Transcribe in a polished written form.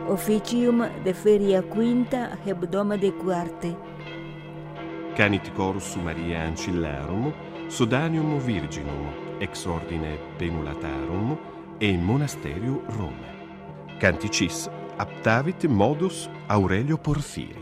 officium de feria quinta hebdomade quarte. Canit corus Maria Ancillarum, Sodanium Virginum, ex ordine Penulatarum, e in monasteriu Rome. Canticis aptavit modus Aurelio Porphyri.